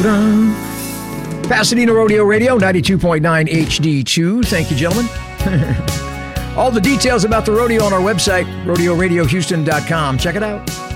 Pasadena Rodeo Radio, 92.9 HD2. Thank you, gentlemen. All the details about the rodeo on our website, rodeoradiohouston.com. Check it out.